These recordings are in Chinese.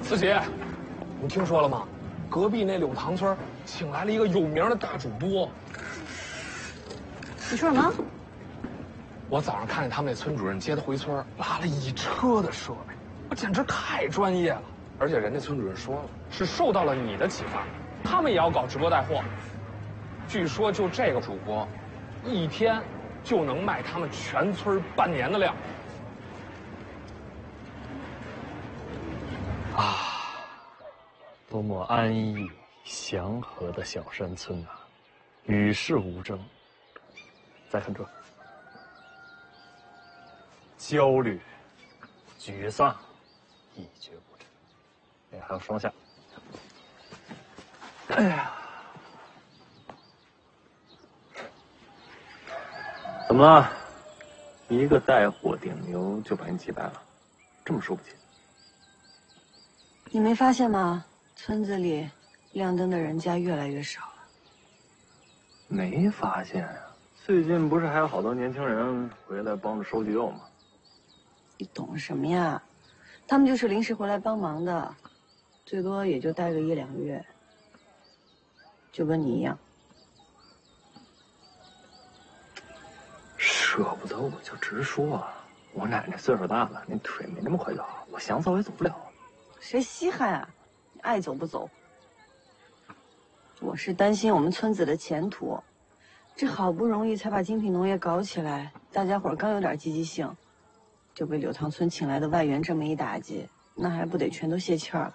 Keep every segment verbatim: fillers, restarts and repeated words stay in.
四姐，你听说了吗？隔壁那柳塘村请来了一个有名的大主播。 你说什么？ 我早上看见他们那村主任接他回村，拉了一车的设备，我简直太专业了。而且人家村主任说了，是受到了你的启发，他们也要搞直播带货。据说就这个主播，一天就能卖他们全村半年的量。 啊，多么安逸祥和的小山村啊，与世无争。再看这，焦虑、沮丧，一蹶不振。哎，还有双下。哎呀，怎么了？一个带货顶流就把你击败了，这么说不起？ 你没发现吗？村子里亮灯的人家越来越少了。 没发现呀、啊，最近不是还有好多年轻人回来帮着收集肉吗？ 你懂什么呀？他们就是临时回来帮忙的，最多也就待个一两个月，就跟你一样。 舍不得我就直说啊！我奶奶岁数大了，那腿没那么快就好，我想走也走不了。 谁稀罕啊？你爱走不走？我是担心我们村子的前途，这好不容易才把精品农业搞起来，大家伙刚有点积极性，就被柳塘村请来的外援这么一打击，那还不得全都泄气儿了？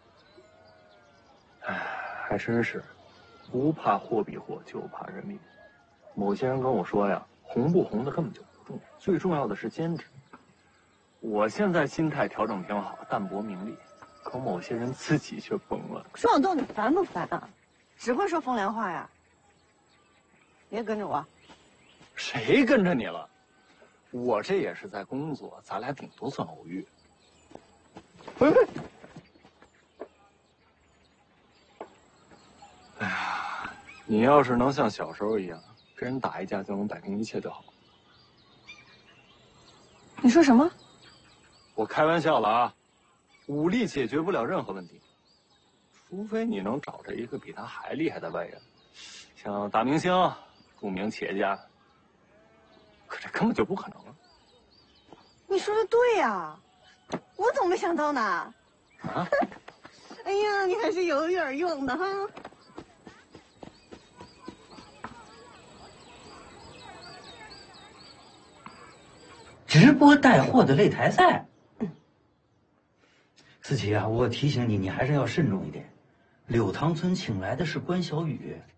哎，还真是，不怕货比货，就怕人命。某些人跟我说呀，红不红的根本就不重要，最重要的是坚持。我现在心态调整挺好，淡泊名利，可某些人自己却崩了。 双豆，你烦不烦啊？只会说风凉话呀！别跟着我。 谁跟着你了？我这也是在工作，咱俩顶多算偶遇。喂喂！哎呀，你要是能像小时候一样，跟人打一架就能摆平一切就好。 你说什么？ 我开玩笑了啊，武力解决不了任何问题，除非你能找着一个比他还厉害的外人，像大明星、著名企业家。可这根本就不可能了。 你说的对呀，我怎么没想到呢？ 啊！ 哎呀，你还是有点用的哈。 直播带货的擂台赛。思琪啊，我提醒你，你还是要慎重一点。柳塘村请来的是关小雨，